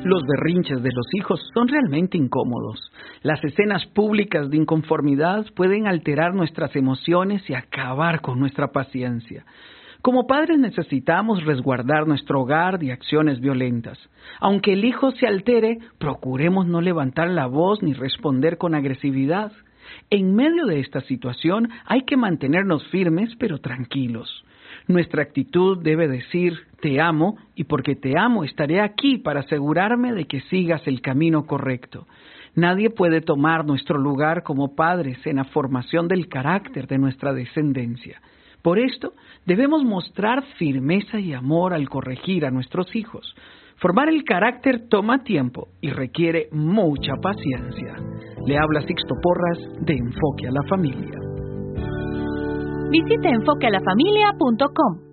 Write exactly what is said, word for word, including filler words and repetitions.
Los berrinches de los hijos son realmente incómodos. Las escenas públicas de inconformidad pueden alterar nuestras emociones y acabar con nuestra paciencia. Como padres necesitamos resguardar nuestro hogar de acciones violentas. Aunque el hijo se altere, procuremos no levantar la voz ni responder con agresividad. En medio de esta situación hay que mantenernos firmes pero tranquilos. Nuestra actitud debe decir, te amo, y porque te amo estaré aquí para asegurarme de que sigas el camino correcto. Nadie puede tomar nuestro lugar como padres en la formación del carácter de nuestra descendencia. Por esto, debemos mostrar firmeza y amor al corregir a nuestros hijos. Formar el carácter toma tiempo y requiere mucha paciencia. Le habla Sixto Porras de Enfoque a la Familia. Visite enfoque a la familia punto com.